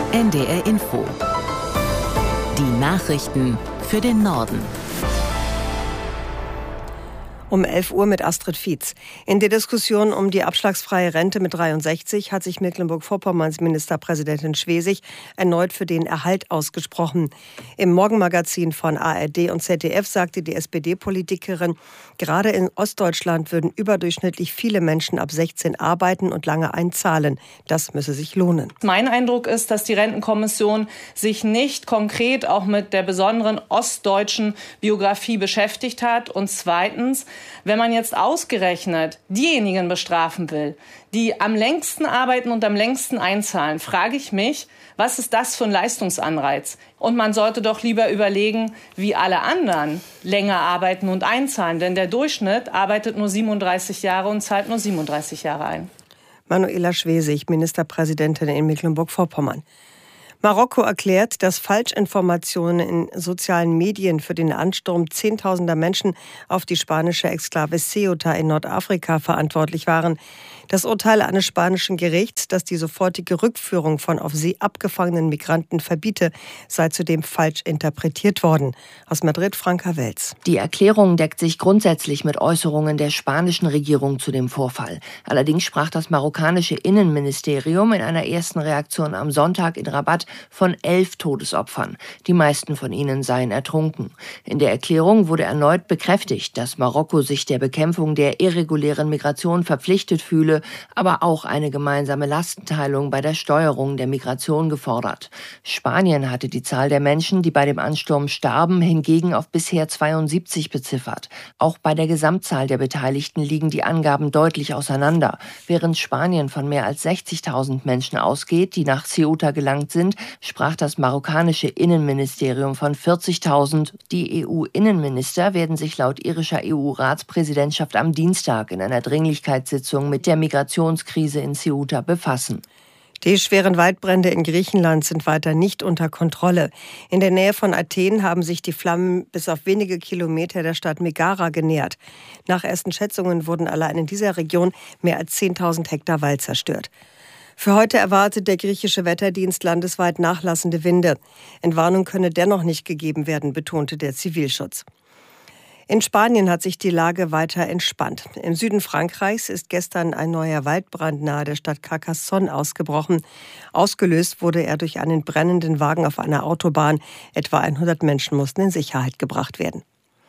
NDR Info. Die Nachrichten für den Norden. Um 11 Uhr mit Astrid Fietz. In der Diskussion um die abschlagsfreie Rente mit 63 hat sich Mecklenburg-Vorpommerns Ministerpräsidentin Schwesig erneut für den Erhalt ausgesprochen. Im Morgenmagazin von ARD und ZDF sagte die SPD-Politikerin, gerade in Ostdeutschland würden überdurchschnittlich viele Menschen ab 16 arbeiten und lange einzahlen. Das müsse sich lohnen. Mein Eindruck ist, dass die Rentenkommission sich nicht konkret auch mit der besonderen ostdeutschen Biografie beschäftigt hat. Und zweitens, wenn man jetzt ausgerechnet diejenigen bestrafen will, die am längsten arbeiten und am längsten einzahlen, frage ich mich, was ist das für ein Leistungsanreiz? Und man sollte doch lieber überlegen, wie alle anderen länger arbeiten und einzahlen. Denn der Durchschnitt arbeitet nur 37 Jahre und zahlt nur 37 Jahre ein. Manuela Schwesig, Ministerpräsidentin in Mecklenburg-Vorpommern. Marokko erklärt, dass Falschinformationen in sozialen Medien für den Ansturm zehntausender Menschen auf die spanische Exklave Ceuta in Nordafrika verantwortlich waren. Das Urteil eines spanischen Gerichts, das die sofortige Rückführung von auf See abgefangenen Migranten verbiete, sei zudem falsch interpretiert worden. Aus Madrid, Franka Welz. Die Erklärung deckt sich grundsätzlich mit Äußerungen der spanischen Regierung zu dem Vorfall. Allerdings sprach das marokkanische Innenministerium in einer ersten Reaktion am Sonntag in Rabat von 11 Todesopfern. Die meisten von ihnen seien ertrunken. In der Erklärung wurde erneut bekräftigt, dass Marokko sich der Bekämpfung der irregulären Migration verpflichtet fühle, aber auch eine gemeinsame Lastenteilung bei der Steuerung der Migration gefordert. Spanien hatte die Zahl der Menschen, die bei dem Ansturm starben, hingegen auf bisher 72 beziffert. Auch bei der Gesamtzahl der Beteiligten liegen die Angaben deutlich auseinander. Während Spanien von mehr als 60.000 Menschen ausgeht, die nach Ceuta gelangt sind, sprach das marokkanische Innenministerium von 40.000. Die EU-Innenminister werden sich laut irischer EU-Ratspräsidentschaft am Dienstag in einer Dringlichkeitssitzung mit der Migrationskrise in Ceuta befassen. Die schweren Waldbrände in Griechenland sind weiter nicht unter Kontrolle. In der Nähe von Athen haben sich die Flammen bis auf wenige Kilometer der Stadt Megara genähert. Nach ersten Schätzungen wurden allein in dieser Region mehr als 10.000 Hektar Wald zerstört. Für heute erwartet der griechische Wetterdienst landesweit nachlassende Winde. Entwarnung könne dennoch nicht gegeben werden, betonte der Zivilschutz. In Spanien hat sich die Lage weiter entspannt. Im Süden Frankreichs ist gestern ein neuer Waldbrand nahe der Stadt Carcassonne ausgebrochen. Ausgelöst wurde er durch einen brennenden Wagen auf einer Autobahn. Etwa 100 Menschen mussten in Sicherheit gebracht werden.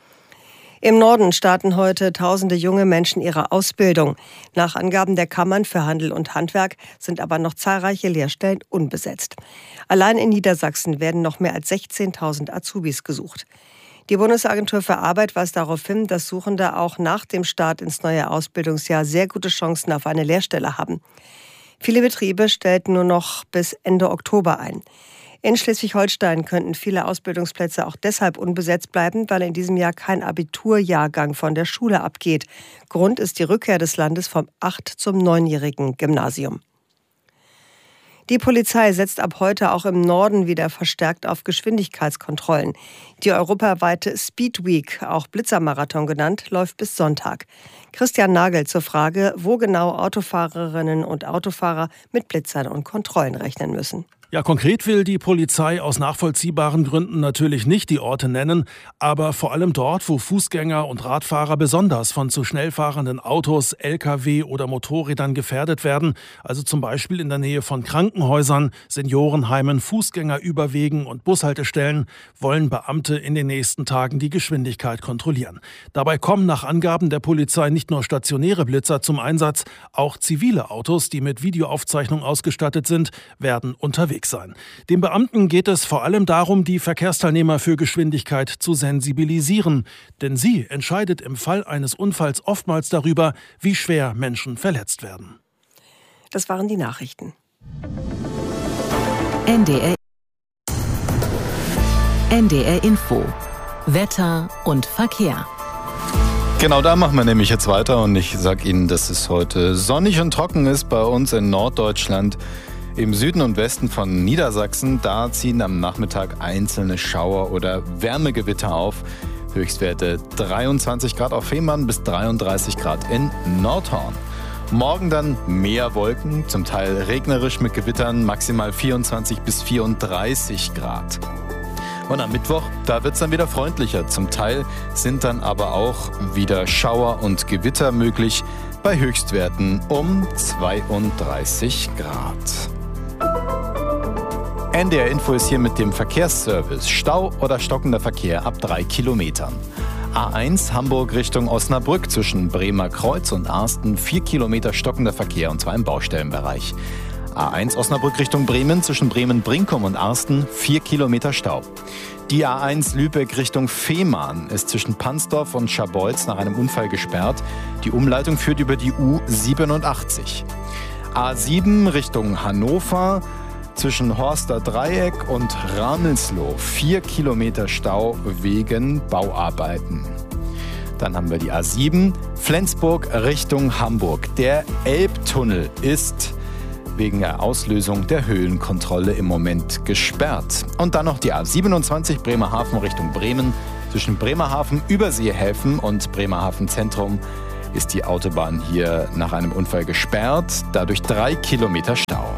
Im Norden starten heute tausende junge Menschen ihre Ausbildung. Nach Angaben der Kammern für Handel und Handwerk sind aber noch zahlreiche Lehrstellen unbesetzt. Allein in Niedersachsen werden noch mehr als 16.000 Azubis gesucht. Die Bundesagentur für Arbeit weist darauf hin, dass Suchende auch nach dem Start ins neue Ausbildungsjahr sehr gute Chancen auf eine Lehrstelle haben. Viele Betriebe stellten nur noch bis Ende Oktober ein. In Schleswig-Holstein könnten viele Ausbildungsplätze auch deshalb unbesetzt bleiben, weil in diesem Jahr kein Abiturjahrgang von der Schule abgeht. Grund ist die Rückkehr des Landes vom 8- zum 9-jährigen Gymnasium. Die Polizei setzt ab heute auch im Norden wieder verstärkt auf Geschwindigkeitskontrollen. Die europaweite Speed Week, auch Blitzermarathon genannt, läuft bis Sonntag. Christian Nagel zur Frage, wo genau Autofahrerinnen und Autofahrer mit Blitzern und Kontrollen rechnen müssen. Ja, konkret will die Polizei aus nachvollziehbaren Gründen natürlich nicht die Orte nennen, aber vor allem dort, wo Fußgänger und Radfahrer besonders von zu schnell fahrenden Autos, Lkw oder Motorrädern gefährdet werden, also zum Beispiel in der Nähe von Krankenhäusern, Seniorenheimen, Fußgängerüberwegen und Bushaltestellen, wollen Beamte in den nächsten Tagen die Geschwindigkeit kontrollieren. Dabei kommen nach Angaben der Polizei nicht nur stationäre Blitzer zum Einsatz, auch zivile Autos, die mit Videoaufzeichnung ausgestattet sind, werden unterwegs sein. Den Beamten geht es vor allem darum, die Verkehrsteilnehmer für Geschwindigkeit zu sensibilisieren. Denn sie entscheidet im Fall eines Unfalls oftmals darüber, wie schwer Menschen verletzt werden. Das waren die Nachrichten. NDR Info. Wetter und Verkehr. Genau, da machen wir nämlich jetzt weiter und ich sage Ihnen, dass es heute sonnig und trocken ist bei uns in Norddeutschland. Im Süden und Westen von Niedersachsen, da ziehen am Nachmittag einzelne Schauer oder Wärmegewitter auf. Höchstwerte 23 Grad auf Fehmarn bis 33 Grad in Nordhorn. Morgen dann mehr Wolken, zum Teil regnerisch mit Gewittern, maximal 24 bis 34 Grad. Und am Mittwoch, da wird es dann wieder freundlicher. Zum Teil sind dann aber auch wieder Schauer und Gewitter möglich, bei Höchstwerten um 32 Grad. NDR Info ist hier mit dem Verkehrsservice. Stau oder stockender Verkehr ab 3 Kilometern. A1 Hamburg Richtung Osnabrück zwischen Bremer Kreuz und Arsten 4 Kilometer stockender Verkehr, und zwar im Baustellenbereich. A1 Osnabrück Richtung Bremen zwischen Bremen-Brinkum und Arsten 4 Kilometer Stau. Die A1 Lübeck Richtung Fehmarn ist zwischen Pansdorf und Scharbeutz nach einem Unfall gesperrt. Die Umleitung führt über die U87. A7 Richtung Hannover zwischen Horster Dreieck und Ramelsloh 4 Kilometer Stau wegen Bauarbeiten. Dann haben wir die A7 Flensburg Richtung Hamburg. Der Elbtunnel ist wegen der Auslösung der Höhenkontrolle im Moment gesperrt. Und dann noch die A27 Bremerhaven Richtung Bremen. Zwischen Bremerhaven, Überseehäfen und Bremerhaven Zentrum ist die Autobahn hier nach einem Unfall gesperrt. Dadurch 3 Kilometer Stau.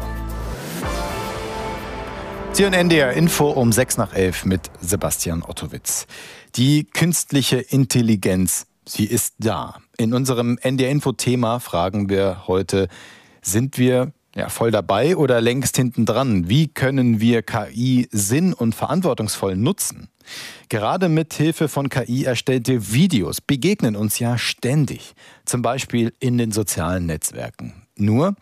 Sie hören NDR Info um 11:06 mit Sebastian Ottowitz. Die künstliche Intelligenz, sie ist da. In unserem NDR Info-Thema fragen wir heute, sind wir voll dabei oder längst hinten dran? Wie können wir KI sinn- und verantwortungsvoll nutzen? Gerade mit Hilfe von KI erstellte Videos begegnen uns ja ständig, zum Beispiel in den sozialen Netzwerken. Nur,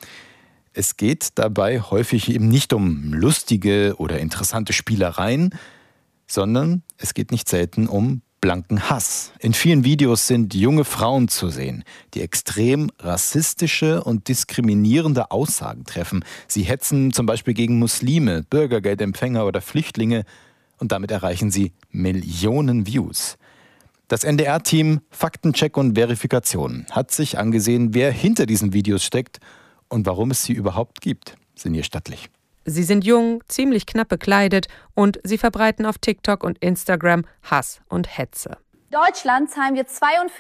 es geht dabei häufig eben nicht um lustige oder interessante Spielereien, sondern es geht nicht selten um blanken Hass. In vielen Videos sind junge Frauen zu sehen, die extrem rassistische und diskriminierende Aussagen treffen. Sie hetzen zum Beispiel gegen Muslime, Bürgergeldempfänger oder Flüchtlinge, und damit erreichen sie Millionen Views. Das NDR-Team Faktencheck und Verifikation hat sich angesehen, wer hinter diesen Videos steckt und warum es sie überhaupt gibt. Sinje Stattlich. Sie sind jung, ziemlich knapp bekleidet und sie verbreiten auf TikTok und Instagram Hass und Hetze. In Deutschland zahlen wir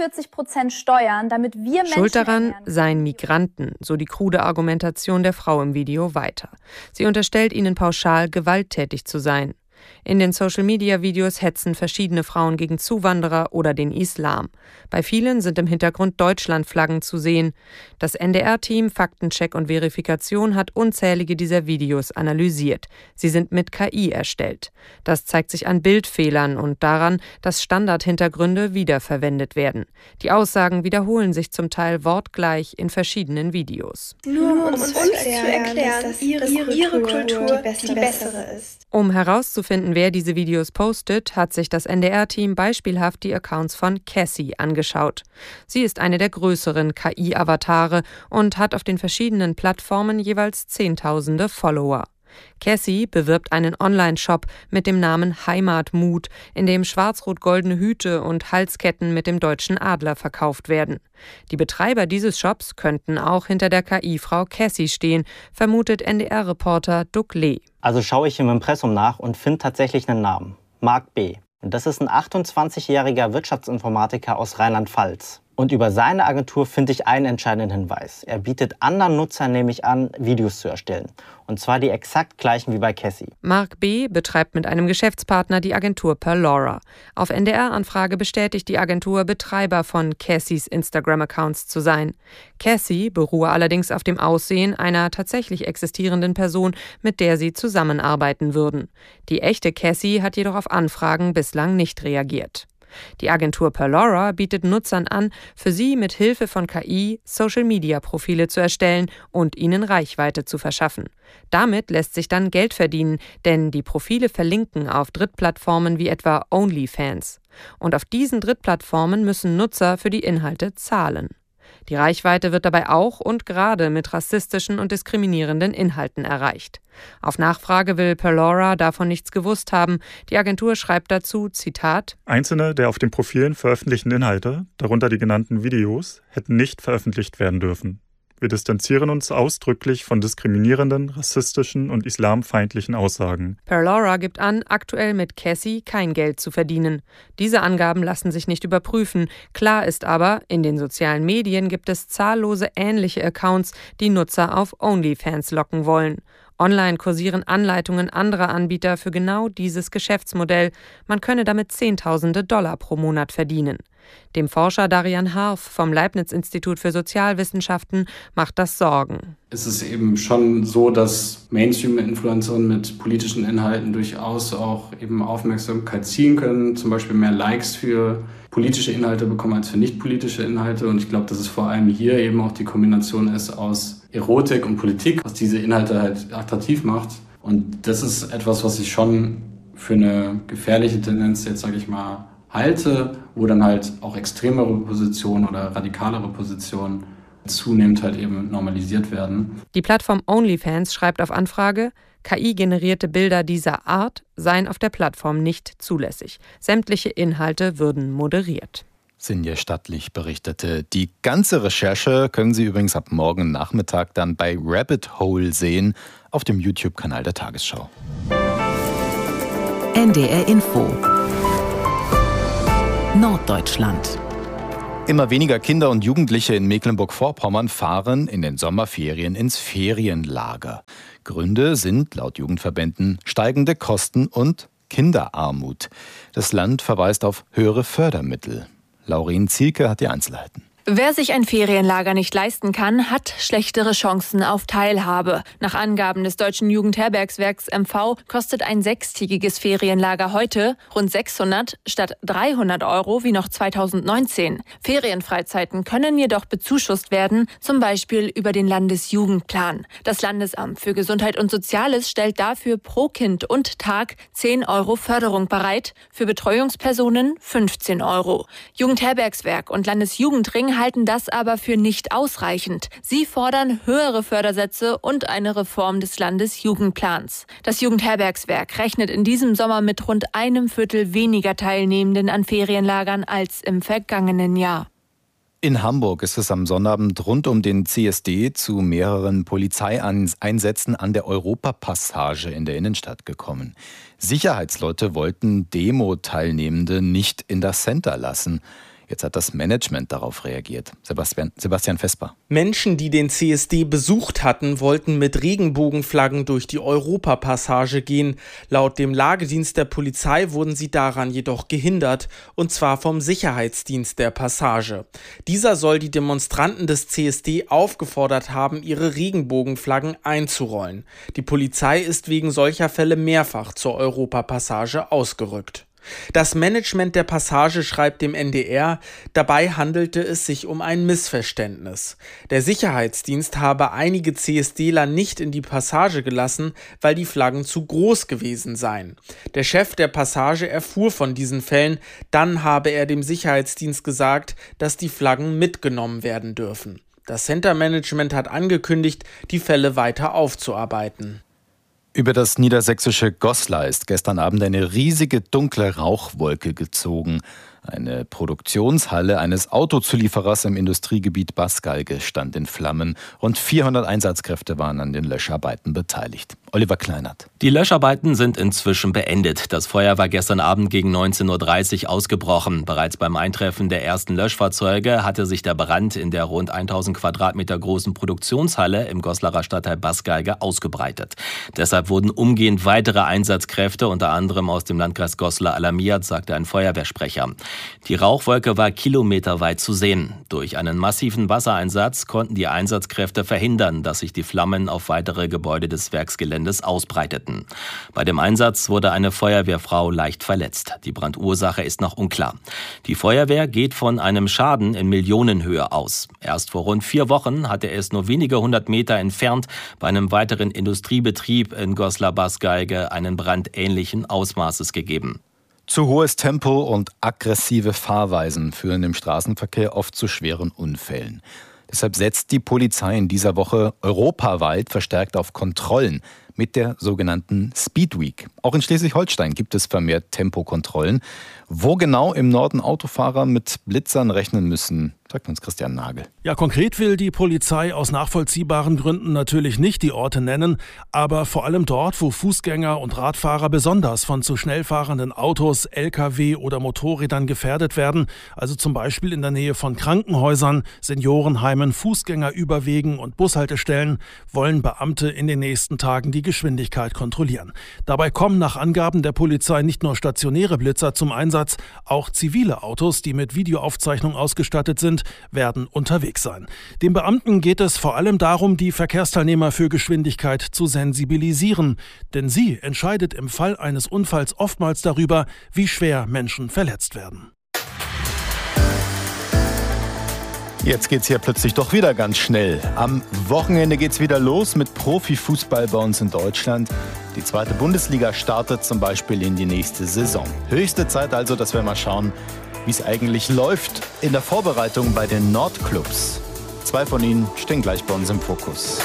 42% Steuern, damit wir Menschen... Schuld daran seien Migranten, so die krude Argumentation der Frau im Video weiter. Sie unterstellt ihnen pauschal, gewalttätig zu sein. In den Social-Media-Videos hetzen verschiedene Frauen gegen Zuwanderer oder den Islam. Bei vielen sind im Hintergrund Deutschlandflaggen zu sehen. Das NDR-Team Faktencheck und Verifikation hat unzählige dieser Videos analysiert. Sie sind mit KI erstellt. Das zeigt sich an Bildfehlern und daran, dass Standardhintergründe wiederverwendet werden. Die Aussagen wiederholen sich zum Teil wortgleich in verschiedenen Videos. Nur um uns zu erklären, dass ihre Kultur die bessere ist. Um herauszufinden, wer diese Videos postet, hat sich das NDR-Team beispielhaft die Accounts von Cassie angeschaut. Sie ist eine der größeren KI-Avatare und hat auf den verschiedenen Plattformen jeweils Zehntausende Follower. Cassie bewirbt einen Online-Shop mit dem Namen Heimatmut, in dem schwarz-rot-goldene Hüte und Halsketten mit dem deutschen Adler verkauft werden. Die Betreiber dieses Shops könnten auch hinter der KI-Frau Cassie stehen, vermutet NDR-Reporter Doug Lee. Also schaue ich im Impressum nach und finde tatsächlich einen Namen. Marc B. Und das ist ein 28-jähriger Wirtschaftsinformatiker aus Rheinland-Pfalz. Und über seine Agentur finde ich einen entscheidenden Hinweis. Er bietet anderen Nutzern nämlich an, Videos zu erstellen. Und zwar die exakt gleichen wie bei Cassie. Marc B. betreibt mit einem Geschäftspartner die Agentur Perlora. Auf NDR-Anfrage bestätigt die Agentur, Betreiber von Cassies Instagram-Accounts zu sein. Cassie beruhe allerdings auf dem Aussehen einer tatsächlich existierenden Person, mit der sie zusammenarbeiten würden. Die echte Cassie hat jedoch auf Anfragen bislang nicht reagiert. Die Agentur Perlora bietet Nutzern an, für sie mit Hilfe von KI Social-Media-Profile zu erstellen und ihnen Reichweite zu verschaffen. Damit lässt sich dann Geld verdienen, denn die Profile verlinken auf Drittplattformen wie etwa OnlyFans. Und auf diesen Drittplattformen müssen Nutzer für die Inhalte zahlen. Die Reichweite wird dabei auch und gerade mit rassistischen und diskriminierenden Inhalten erreicht. Auf Nachfrage will Perlora davon nichts gewusst haben. Die Agentur schreibt dazu, Zitat: Einzelne der auf den Profilen veröffentlichten Inhalte, darunter die genannten Videos, hätten nicht veröffentlicht werden dürfen. Wir distanzieren uns ausdrücklich von diskriminierenden, rassistischen und islamfeindlichen Aussagen. Per Laura gibt an, aktuell mit Cassie kein Geld zu verdienen. Diese Angaben lassen sich nicht überprüfen. Klar ist aber, in den sozialen Medien gibt es zahllose ähnliche Accounts, die Nutzer auf OnlyFans locken wollen. Online kursieren Anleitungen anderer Anbieter für genau dieses Geschäftsmodell. Man könne damit Zehntausende $Zehntausende pro Monat verdienen. Dem Forscher Darian Harf vom Leibniz-Institut für Sozialwissenschaften macht das Sorgen. Es ist eben schon so, dass Mainstream-Influencerinnen mit politischen Inhalten durchaus auch eben Aufmerksamkeit ziehen können, zum Beispiel mehr Likes für politische Inhalte bekommen als für nicht politische Inhalte. Und ich glaube, dass es vor allem hier eben auch die Kombination ist aus Erotik und Politik, was diese Inhalte halt attraktiv macht. Und das ist etwas, was ich schon für eine gefährliche Tendenz jetzt, sage ich mal, halte, wo dann halt auch extremere Positionen oder radikalere Positionen zunehmend halt eben normalisiert werden. Die Plattform OnlyFans schreibt auf Anfrage, KI-generierte Bilder dieser Art seien auf der Plattform nicht zulässig. Sämtliche Inhalte würden moderiert. Sinja Stattlich berichtete. Die ganze Recherche können Sie übrigens ab morgen Nachmittag dann bei Rabbit Hole sehen, auf dem YouTube-Kanal der Tagesschau. NDR Info Norddeutschland. Immer weniger Kinder und Jugendliche in Mecklenburg-Vorpommern fahren in den Sommerferien ins Ferienlager. Gründe sind laut Jugendverbänden steigende Kosten und Kinderarmut. Das Land verweist auf höhere Fördermittel. Lauren Zielke hat die Einzelheiten. Wer sich ein Ferienlager nicht leisten kann, hat schlechtere Chancen auf Teilhabe. Nach Angaben des Deutschen Jugendherbergswerks MV kostet ein 6-tägiges Ferienlager heute rund 600 statt 300 € wie noch 2019. Ferienfreizeiten können jedoch bezuschusst werden, zum Beispiel über den Landesjugendplan. Das Landesamt für Gesundheit und Soziales stellt dafür pro Kind und Tag 10 € Förderung bereit, für Betreuungspersonen 15 €. Jugendherbergswerk und Landesjugendring halten das aber für nicht ausreichend. Sie fordern höhere Fördersätze und eine Reform des Landesjugendplans. Das Jugendherbergswerk rechnet in diesem Sommer mit rund 1/4 weniger Teilnehmenden an Ferienlagern als im vergangenen Jahr. In Hamburg ist es am Sonnabend rund um den CSD zu mehreren Polizeieinsätzen an der Europapassage in der Innenstadt gekommen. Sicherheitsleute wollten Demo-Teilnehmende nicht in das Center lassen. Jetzt hat das Management darauf reagiert. Sebastian Vesper. Menschen, die den CSD besucht hatten, wollten mit Regenbogenflaggen durch die Europapassage gehen. Laut dem Lagedienst der Polizei wurden sie daran jedoch gehindert, und zwar vom Sicherheitsdienst der Passage. Dieser soll die Demonstranten des CSD aufgefordert haben, ihre Regenbogenflaggen einzurollen. Die Polizei ist wegen solcher Fälle mehrfach zur Europapassage ausgerückt. Das Management der Passage schreibt dem NDR, dabei handelte es sich um ein Missverständnis. Der Sicherheitsdienst habe einige CSDler nicht in die Passage gelassen, weil die Flaggen zu groß gewesen seien. Der Chef der Passage erfuhr von diesen Fällen, dann habe er dem Sicherheitsdienst gesagt, dass die Flaggen mitgenommen werden dürfen. Das Center-Management hat angekündigt, die Fälle weiter aufzuarbeiten. Über das niedersächsische Goslar ist gestern Abend eine riesige dunkle Rauchwolke gezogen. Eine Produktionshalle eines Autozulieferers im Industriegebiet Basgalge stand in Flammen. Rund 400 Einsatzkräfte waren an den Löscharbeiten beteiligt. Oliver Kleinert. Die Löscharbeiten sind inzwischen beendet. Das Feuer war gestern Abend gegen 19:30 Uhr ausgebrochen. Bereits beim Eintreffen der ersten Löschfahrzeuge hatte sich der Brand in der rund 1000 Quadratmeter großen Produktionshalle im Goslarer Stadtteil Basgalge ausgebreitet. Deshalb wurden umgehend weitere Einsatzkräfte, unter anderem aus dem Landkreis Goslar, alarmiert, sagte ein Feuerwehrsprecher. Die Rauchwolke war kilometerweit zu sehen. Durch einen massiven Wassereinsatz konnten die Einsatzkräfte verhindern, dass sich die Flammen auf weitere Gebäude des Werksgeländes ausbreiteten. Bei dem Einsatz wurde eine Feuerwehrfrau leicht verletzt. Die Brandursache ist noch unklar. Die Feuerwehr geht von einem Schaden in Millionenhöhe aus. Erst vor rund 4 Wochen hatte es nur wenige 100 Meter entfernt bei einem weiteren Industriebetrieb in Goslar-Basgalge einen Brand ähnlichen Ausmaßes gegeben. Zu hohes Tempo und aggressive Fahrweisen führen im Straßenverkehr oft zu schweren Unfällen. Deshalb setzt die Polizei in dieser Woche europaweit verstärkt auf Kontrollen. mit der sogenannten Speed Week. Auch in Schleswig-Holstein gibt es vermehrt Tempokontrollen. Wo genau im Norden Autofahrer mit Blitzern rechnen müssen, sagt uns Christian Nagel. Ja, konkret will die Polizei aus nachvollziehbaren Gründen natürlich nicht die Orte nennen, aber vor allem dort, wo Fußgänger und Radfahrer besonders von zu schnell fahrenden Autos, Lkw oder Motorrädern gefährdet werden, also zum Beispiel in der Nähe von Krankenhäusern, Seniorenheimen, Fußgängerüberwegen und Bushaltestellen, wollen Beamte in den nächsten Tagen die Geschwindigkeit kontrollieren. Dabei kommen nach Angaben der Polizei nicht nur stationäre Blitzer zum Einsatz, auch zivile Autos, die mit Videoaufzeichnung ausgestattet sind, werden unterwegs sein. Den Beamten geht es vor allem darum, die Verkehrsteilnehmer für Geschwindigkeit zu sensibilisieren. Denn sie entscheidet im Fall eines Unfalls oftmals darüber, wie schwer Menschen verletzt werden. Jetzt geht's hier plötzlich doch wieder ganz schnell. Am Wochenende geht's wieder los mit Profifußball bei uns in Deutschland. Die 2. Bundesliga startet zum Beispiel in die nächste Saison. Höchste Zeit also, dass wir mal schauen, wie es eigentlich läuft in der Vorbereitung bei den Nordclubs. 2 von ihnen stehen gleich bei uns im Fokus.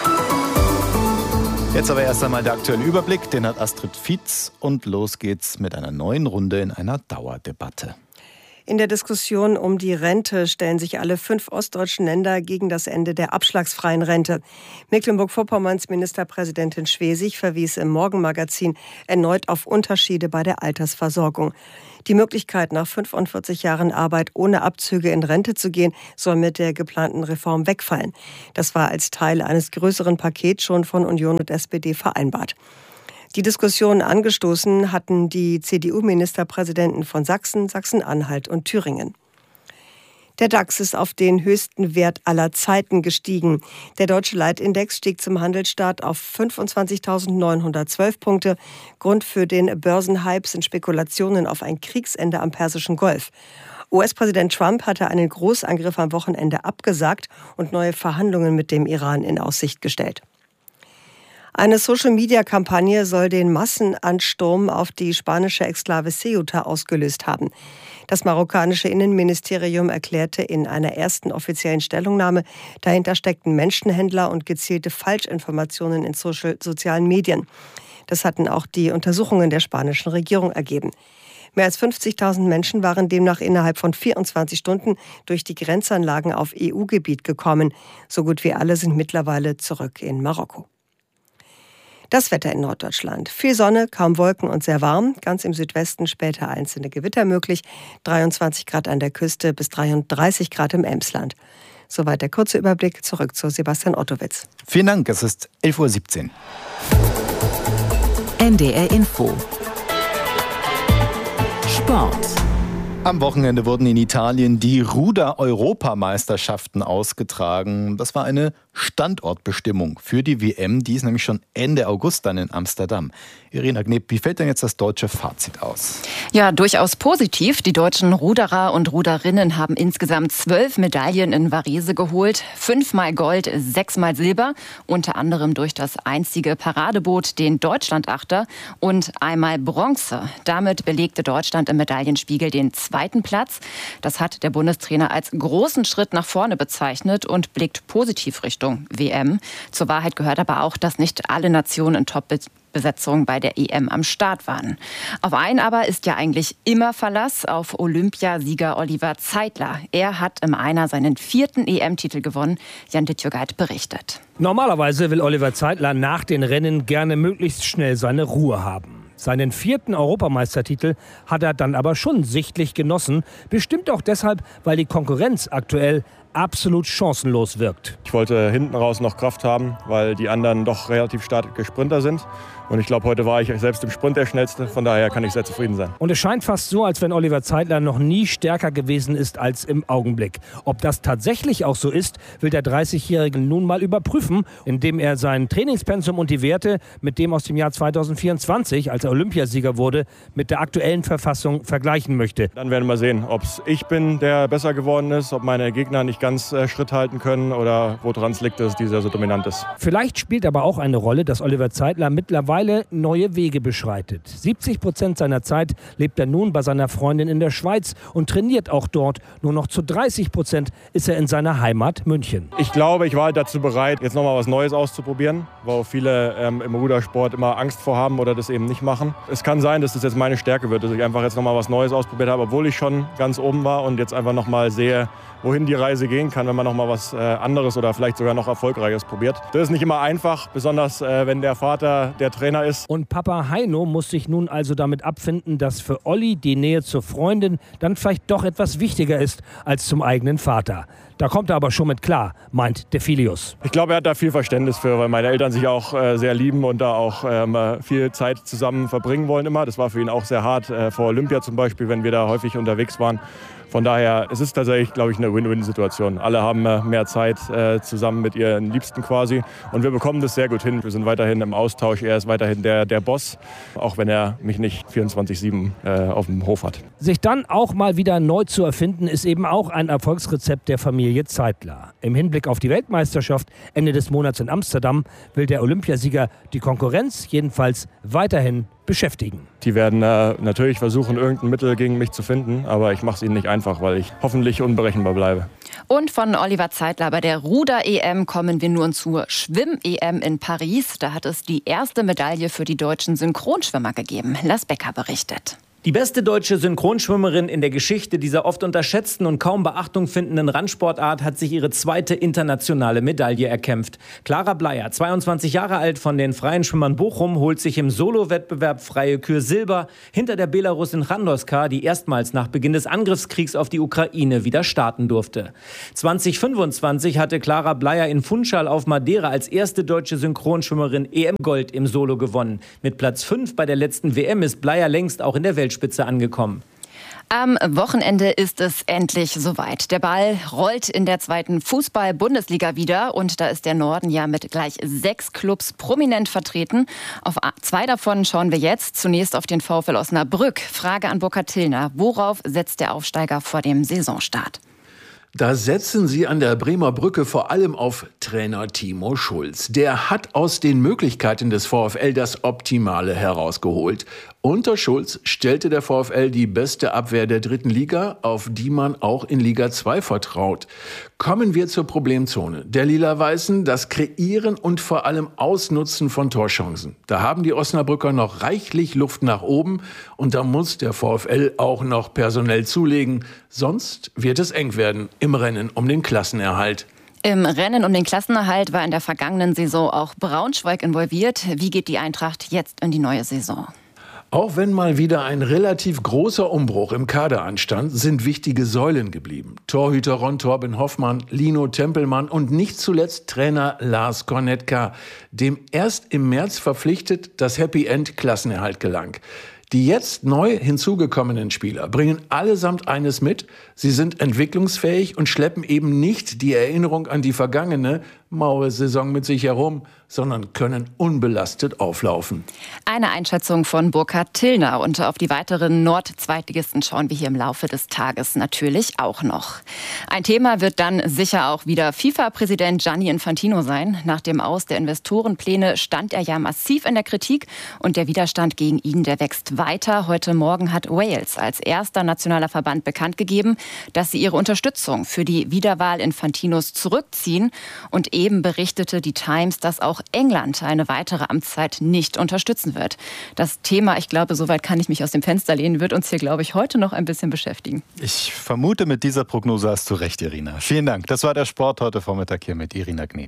Jetzt aber erst einmal der aktuelle Überblick, den hat Astrid Fietz. Und los geht's mit einer neuen Runde in einer Dauerdebatte. In der Diskussion um die Rente stellen sich alle 5 ostdeutschen Länder gegen das Ende der abschlagsfreien Rente. Mecklenburg-Vorpommerns Ministerpräsidentin Schwesig verwies im Morgenmagazin erneut auf Unterschiede bei der Altersversorgung. Die Möglichkeit, nach 45 Jahren Arbeit ohne Abzüge in Rente zu gehen, soll mit der geplanten Reform wegfallen. Das war als Teil eines größeren Pakets schon von Union und SPD vereinbart. Die Diskussion angestoßen hatten die CDU-Ministerpräsidenten von Sachsen, Sachsen-Anhalt und Thüringen. Der DAX ist auf den höchsten Wert aller Zeiten gestiegen. Der deutsche Leitindex stieg zum Handelsstart auf 25.912 Punkte. Grund für den Börsenhype sind Spekulationen auf ein Kriegsende am Persischen Golf. US-Präsident Trump hatte einen Großangriff am Wochenende abgesagt und neue Verhandlungen mit dem Iran in Aussicht gestellt. Eine Social-Media-Kampagne soll den Massenansturm auf die spanische Exklave Ceuta ausgelöst haben. Das marokkanische Innenministerium erklärte in einer ersten offiziellen Stellungnahme, dahinter steckten Menschenhändler und gezielte Falschinformationen in sozialen Medien. Das hatten auch die Untersuchungen der spanischen Regierung ergeben. Mehr als 50.000 Menschen waren demnach innerhalb von 24 Stunden durch die Grenzanlagen auf EU-Gebiet gekommen. So gut wie alle sind mittlerweile zurück in Marokko. Das Wetter in Norddeutschland. Viel Sonne, kaum Wolken und sehr warm. Ganz im Südwesten später einzelne Gewitter möglich. 23 Grad an der Küste bis 33 Grad im Emsland. Soweit der kurze Überblick. Zurück zu Sebastian Ottowitz. Vielen Dank, es ist 11.17 Uhr. NDR Info. Sport. Am Wochenende wurden in Italien die Ruder-Europameisterschaften ausgetragen. Das war eine Standortbestimmung für die WM. Die ist nämlich schon Ende August dann in Amsterdam. Irina Gneb, wie fällt denn jetzt das deutsche Fazit aus? Ja, durchaus positiv. Die deutschen Ruderer und Ruderinnen haben insgesamt 12 Medaillen in Varese geholt. 5-mal Gold, 6-mal Silber. Unter anderem durch das einzige Paradeboot, den Deutschlandachter, und einmal Bronze. Damit belegte Deutschland im Medaillenspiegel den 2. Platz. Das hat der Bundestrainer als großen Schritt nach vorne bezeichnet und blickt positiv Richtung WM. Zur Wahrheit gehört aber auch, dass nicht alle Nationen in Top-Besetzung bei der EM am Start waren. Auf einen aber ist ja eigentlich immer Verlass, auf Olympiasieger Oliver Zeitler. Er hat im Einer seinen 4. EM-Titel gewonnen. Jan Dittjogait berichtet. Normalerweise will Oliver Zeitler nach den Rennen gerne möglichst schnell seine Ruhe haben. Seinen 4. Europameistertitel hat er dann aber schon sichtlich genossen. Bestimmt auch deshalb, weil die Konkurrenz aktuell absolut chancenlos wirkt. Ich wollte hinten raus noch Kraft haben, weil die anderen doch relativ starke Sprinter sind. Und ich glaube, heute war ich selbst im Sprint der Schnellste. Von daher kann ich sehr zufrieden sein. Und es scheint fast so, als wenn Oliver Zeitler noch nie stärker gewesen ist als im Augenblick. Ob das tatsächlich auch so ist, will der 30-Jährige nun mal überprüfen, indem er sein Trainingspensum und die Werte mit dem aus dem Jahr 2024, als er Olympiasieger wurde, mit der aktuellen Verfassung vergleichen möchte. Dann werden wir sehen, ob es ich bin, der besser geworden ist, ob meine Gegner nicht ganz Schritt halten können oder woran es liegt, dass dieser so dominant ist. Vielleicht spielt aber auch eine Rolle, dass Oliver Zeitler mittlerweile neue Wege beschreitet. 70% seiner Zeit lebt er nun bei seiner Freundin in der Schweiz und trainiert auch dort. Nur noch zu 30% ist er in seiner Heimat München. Ich glaube, ich war dazu bereit, jetzt nochmal was Neues auszuprobieren, wo viele im Rudersport immer Angst vor haben oder das eben nicht machen. Es kann sein, dass das jetzt meine Stärke wird, dass ich einfach jetzt nochmal was Neues ausprobiert habe, obwohl ich schon ganz oben war und jetzt einfach nochmal sehe, wohin die Reise gehen kann, wenn man nochmal was anderes oder vielleicht sogar noch Erfolgreiches probiert. Das ist nicht immer einfach, besonders wenn der Vater der Trainer ist. Und Papa Heino muss sich nun also damit abfinden, dass für Olli die Nähe zur Freundin dann vielleicht doch etwas wichtiger ist als zum eigenen Vater. Da kommt er aber schon mit klar, meint Defilius. Ich glaube, er hat da viel Verständnis für, weil meine Eltern sich auch sehr lieben und da auch viel Zeit zusammen verbringen wollen immer. Das war für ihn auch sehr hart, vor Olympia zum Beispiel, wenn wir da häufig unterwegs waren. Von daher, es ist tatsächlich, glaube ich, eine Win-Win-Situation. Alle haben mehr Zeit zusammen mit ihren Liebsten quasi. Und wir bekommen das sehr gut hin. Wir sind weiterhin im Austausch. Er ist weiterhin der Boss, auch wenn er mich nicht 24/7 auf dem Hof hat. Sich dann auch mal wieder neu zu erfinden, ist eben auch ein Erfolgsrezept der Familie Zeitler. Im Hinblick auf die Weltmeisterschaft Ende des Monats in Amsterdam will der Olympiasieger die Konkurrenz jedenfalls weiterhin beschäftigen. Die werden natürlich versuchen, irgendein Mittel gegen mich zu finden, aber ich mache es ihnen nicht einfach, weil ich hoffentlich unberechenbar bleibe. Und von Oliver Zeitler bei der Ruder-EM kommen wir nun zur Schwimm-EM in Paris. Da hat es die erste Medaille für die deutschen Synchronschwimmer gegeben. Lars Becker berichtet. Die beste deutsche Synchronschwimmerin in der Geschichte dieser oft unterschätzten und kaum Beachtung findenden Randsportart hat sich ihre zweite internationale Medaille erkämpft. Clara Bleier, 22 Jahre alt, von den Freien Schwimmern Bochum, holt sich im Solo-Wettbewerb Freie Kür Silber hinter der Belarusin Chandoska, die erstmals nach Beginn des Angriffskriegs auf die Ukraine wieder starten durfte. 2025 hatte Clara Bleier in Funchal auf Madeira als erste deutsche Synchronschwimmerin EM-Gold im Solo gewonnen. Mit Platz 5 bei der letzten WM ist Bleier längst auch in der Weltspitze angekommen. Am Wochenende ist es endlich soweit. Der Ball rollt in der zweiten Fußball-Bundesliga wieder und da ist der Norden ja mit gleich 6 Clubs prominent vertreten. Auf 2 davon schauen wir jetzt. Zunächst auf den VfL Osnabrück. Frage an Burkhard Tillner. Worauf setzt der Aufsteiger vor dem Saisonstart? Da setzen sie an der Bremer Brücke vor allem auf Trainer Timo Schulz. Der hat aus den Möglichkeiten des VfL das Optimale herausgeholt. Unter Schulz stellte der VfL die beste Abwehr der 3. Liga, auf die man auch in Liga 2 vertraut. Kommen wir zur Problemzone der Lila-Weißen, das Kreieren und vor allem Ausnutzen von Torchancen. Da haben die Osnabrücker noch reichlich Luft nach oben und da muss der VfL auch noch personell zulegen. Sonst wird es eng werden im Rennen um den Klassenerhalt. Im Rennen um den Klassenerhalt war in der vergangenen Saison auch Braunschweig involviert. Wie geht die Eintracht jetzt in die neue Saison? Auch wenn mal wieder ein relativ großer Umbruch im Kader anstand, sind wichtige Säulen geblieben. Torhüter Ron Torben Hoffmann, Lino Tempelmann und nicht zuletzt Trainer Lars Kornetka, dem erst im März verpflichtet das Happy End Klassenerhalt gelang. Die jetzt neu hinzugekommenen Spieler bringen allesamt eines mit: Sie sind entwicklungsfähig und schleppen eben nicht die Erinnerung an die vergangene maue Saison mit sich herum, sondern können unbelastet auflaufen. Eine Einschätzung von Burkhard Tillner. Und auf die weiteren Nord-Zweitligisten schauen wir hier im Laufe des Tages natürlich auch noch. Ein Thema wird dann sicher auch wieder FIFA-Präsident Gianni Infantino sein. Nach dem Aus der Investorenpläne stand er ja massiv in der Kritik und der Widerstand gegen ihn, der wächst weiter. Heute Morgen hat Wales als erster nationaler Verband bekannt gegeben, dass sie ihre Unterstützung für die Wiederwahl Infantinos zurückziehen. Und eben berichtete die Times, dass auch England eine weitere Amtszeit nicht unterstützen wird. Das Thema, ich glaube, soweit kann ich mich aus dem Fenster lehnen, wird uns hier, glaube ich, heute noch ein bisschen beschäftigen. Ich vermute, mit dieser Prognose hast du recht, Irina. Vielen Dank. Das war der Sport heute Vormittag hier mit Irina Kneb.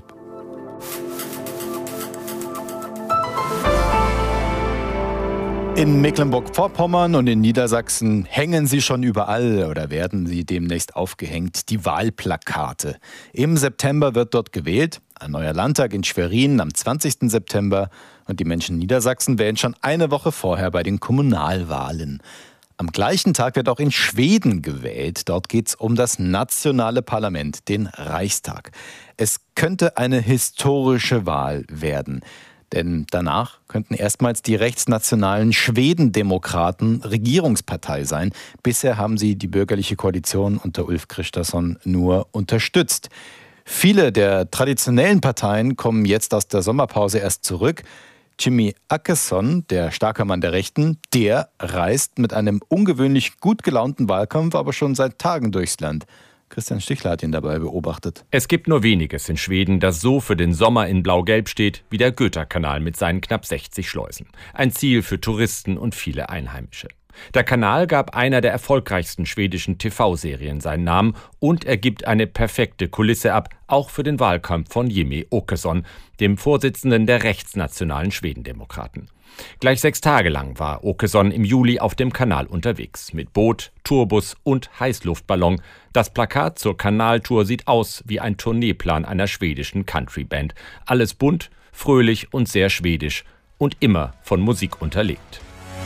In Mecklenburg-Vorpommern und in Niedersachsen hängen sie schon überall oder werden sie demnächst aufgehängt, die Wahlplakate. Im September wird dort gewählt, ein neuer Landtag in Schwerin am 20. September und die Menschen in Niedersachsen wählen schon eine Woche vorher bei den Kommunalwahlen. Am gleichen Tag wird auch in Schweden gewählt. Dort geht es um das nationale Parlament, den Reichstag. Es könnte eine historische Wahl werden. Denn danach könnten erstmals die rechtsnationalen Schwedendemokraten Regierungspartei sein. Bisher haben sie die bürgerliche Koalition unter Ulf Kristersson nur unterstützt. Viele der traditionellen Parteien kommen jetzt aus der Sommerpause erst zurück. Jimmie Åkesson, der starke Mann der Rechten, der reist mit einem ungewöhnlich gut gelaunten Wahlkampf aber schon seit Tagen durchs Land. Christian Stichler hat ihn dabei beobachtet. Es gibt nur weniges in Schweden, das so für den Sommer in Blau-Gelb steht wie der Göta-Kanal mit seinen knapp 60 Schleusen. Ein Ziel für Touristen und viele Einheimische. Der Kanal gab einer der erfolgreichsten schwedischen TV-Serien seinen Namen und er gibt eine perfekte Kulisse ab, auch für den Wahlkampf von Jimmie Åkesson, dem Vorsitzenden der rechtsnationalen Schwedendemokraten. Gleich 6 Tage lang war Åkesson im Juli auf dem Kanal unterwegs, mit Boot, Tourbus und Heißluftballon. Das Plakat zur Kanaltour sieht aus wie ein Tourneeplan einer schwedischen Countryband. Alles bunt, fröhlich und sehr schwedisch und immer von Musik unterlegt.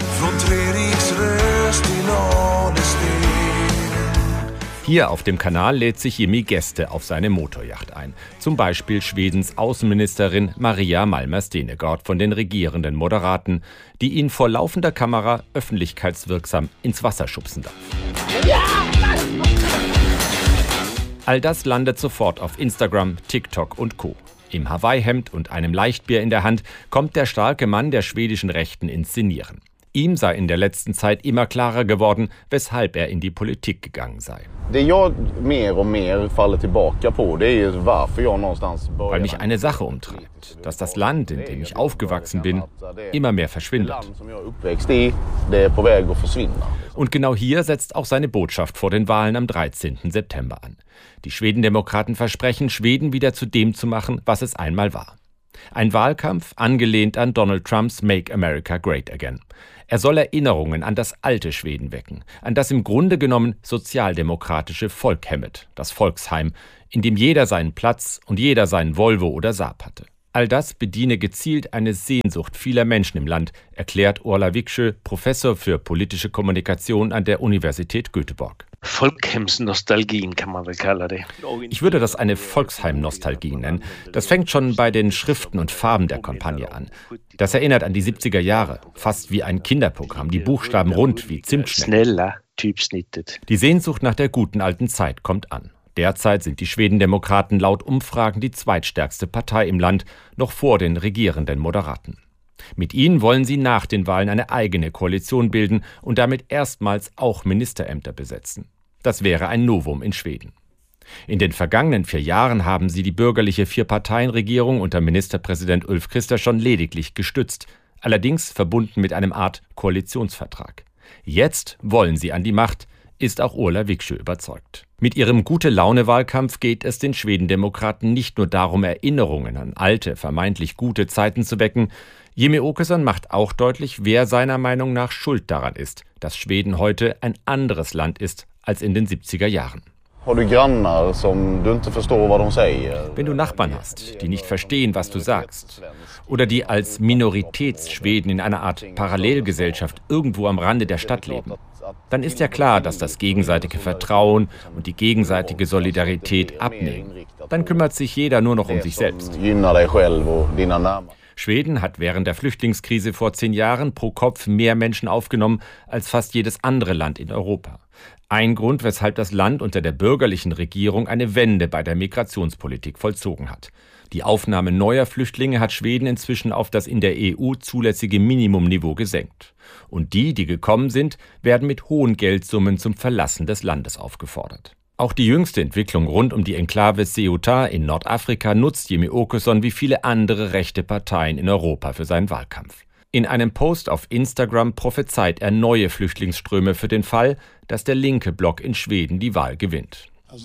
Hier auf dem Kanal lädt sich Jimmie Gäste auf seine Motorjacht ein. Zum Beispiel Schwedens Außenministerin Maria Malmer Stenergard von den regierenden Moderaten, die ihn vor laufender Kamera öffentlichkeitswirksam ins Wasser schubsen darf. All das landet sofort auf Instagram, TikTok und Co. Im Hawaii-Hemd und einem Leichtbier in der Hand kommt der starke Mann der schwedischen Rechten ins Szenieren. Ihm sei in der letzten Zeit immer klarer geworden, weshalb er in die Politik gegangen sei. Weil mich eine Sache umtreibt, dass das Land, in dem ich aufgewachsen bin, immer mehr verschwindet. Und genau hier setzt auch seine Botschaft vor den Wahlen am 13. September an. Die Schwedendemokraten versprechen, Schweden wieder zu dem zu machen, was es einmal war. Ein Wahlkampf angelehnt an Donald Trumps Make America Great Again. Er soll Erinnerungen an das alte Schweden wecken, an das im Grunde genommen sozialdemokratische Folkhemmet, das Volksheim, in dem jeder seinen Platz und jeder seinen Volvo oder Saab hatte. All das bediene gezielt eine Sehnsucht vieler Menschen im Land, erklärt Orla Viksjö, Professor für politische Kommunikation an der Universität Göteborg. Folkhemsnostalgien kann man wohl sagen. Ich würde das eine Volksheim-Nostalgie nennen. Das fängt schon bei den Schriften und Farben der Kampagne an. Das erinnert an die 70er Jahre, fast wie ein Kinderprogramm, die Buchstaben rund wie Zimtschnecken. Die Sehnsucht nach der guten alten Zeit kommt an. Derzeit sind die Schwedendemokraten laut Umfragen die zweitstärkste Partei im Land, noch vor den regierenden Moderaten. Mit ihnen wollen sie nach den Wahlen eine eigene Koalition bilden und damit erstmals auch Ministerämter besetzen. Das wäre ein Novum in Schweden. In den vergangenen 4 Jahren haben sie die bürgerliche 4-Parteien-Regierung unter Ministerpräsident Ulf Kristersson lediglich gestützt, allerdings verbunden mit einem Art Koalitionsvertrag. Jetzt wollen sie an die Macht, ist auch Orla Viksjö überzeugt. Mit ihrem Gute-Laune-Wahlkampf geht es den Schwedendemokraten nicht nur darum, Erinnerungen an alte, vermeintlich gute Zeiten zu wecken. Jimmie Åkesson macht auch deutlich, wer seiner Meinung nach schuld daran ist, dass Schweden heute ein anderes Land ist als in den 70er Jahren. Wenn du Nachbarn hast, die nicht verstehen, was du sagst, oder die als Minoritätsschweden in einer Art Parallelgesellschaft irgendwo am Rande der Stadt leben, dann ist ja klar, dass das gegenseitige Vertrauen und die gegenseitige Solidarität abnehmen. Dann kümmert sich jeder nur noch um sich selbst. Schweden hat während der Flüchtlingskrise vor 10 Jahren pro Kopf mehr Menschen aufgenommen als fast jedes andere Land in Europa. Ein Grund, weshalb das Land unter der bürgerlichen Regierung eine Wende bei der Migrationspolitik vollzogen hat. Die Aufnahme neuer Flüchtlinge hat Schweden inzwischen auf das in der EU zulässige Minimumniveau gesenkt. Und die gekommen sind, werden mit hohen Geldsummen zum Verlassen des Landes aufgefordert. Auch die jüngste Entwicklung rund um die Enklave Ceuta in Nordafrika nutzt Jimmie Åkesson wie viele andere rechte Parteien in Europa für seinen Wahlkampf. In einem Post auf Instagram prophezeit er neue Flüchtlingsströme für den Fall, dass der linke Block in Schweden die Wahl gewinnt.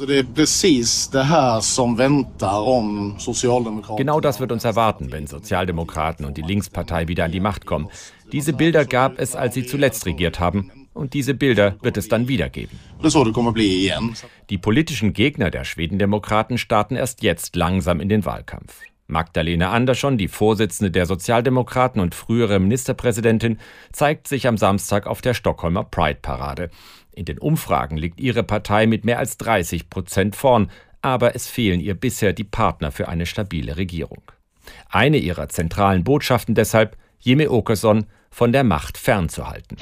Genau das wird uns erwarten, wenn Sozialdemokraten und die Linkspartei wieder an die Macht kommen. Diese Bilder gab es, als sie zuletzt regiert haben. Und diese Bilder wird es dann wieder geben. Die politischen Gegner der Schwedendemokraten starten erst jetzt langsam in den Wahlkampf. Magdalena Andersson, die Vorsitzende der Sozialdemokraten und frühere Ministerpräsidentin, zeigt sich am Samstag auf der Stockholmer Pride-Parade. In den Umfragen liegt ihre Partei mit mehr als 30% vorn, aber es fehlen ihr bisher die Partner für eine stabile Regierung. Eine ihrer zentralen Botschaften deshalb, Jimmie Åkesson von der Macht fernzuhalten.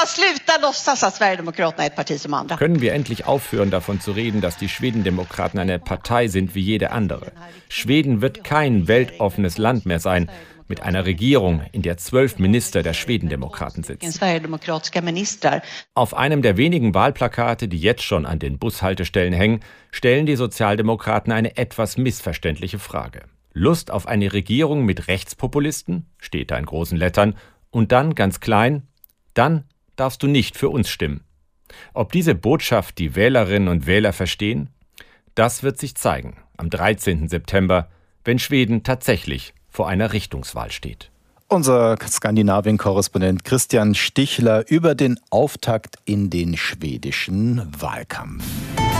Können wir endlich aufhören, davon zu reden, dass die Schwedendemokraten eine Partei sind wie jede andere? Schweden wird kein weltoffenes Land mehr sein, mit einer Regierung, in der 12 Minister der Schwedendemokraten sitzen. Auf einem der wenigen Wahlplakate, die jetzt schon an den Bushaltestellen hängen, stellen die Sozialdemokraten eine etwas missverständliche Frage. Lust auf eine Regierung mit Rechtspopulisten? Steht da in großen Lettern. Und dann, ganz klein, dann darfst du nicht für uns stimmen. Ob diese Botschaft die Wählerinnen und Wähler verstehen? Das wird sich zeigen am 13. September, wenn Schweden tatsächlich vor einer Richtungswahl steht. Unser Skandinavien-Korrespondent Christian Stichler über den Auftakt in den schwedischen Wahlkampf.